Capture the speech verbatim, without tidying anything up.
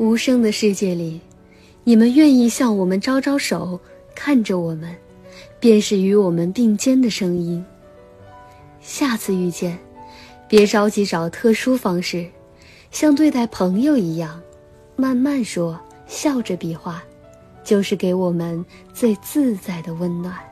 无声的世界里，你们愿意向我们招招手，看着我们，便是与我们并肩的声音。下次遇见，别着急找特殊方式，像对待朋友一样，慢慢说，笑着比划，就是给我们最自在的温暖。